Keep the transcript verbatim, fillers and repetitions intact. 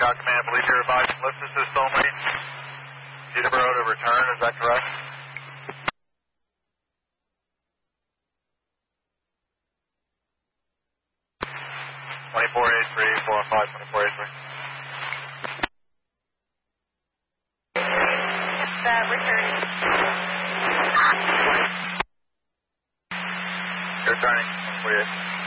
Scout Command, I believe you're advising lift assist only. Peterborough to return, is that correct? twenty-four eighty-three, four one five, twenty-four eighty-three. It's uh, returning. You're returning, twenty-four eighty-three.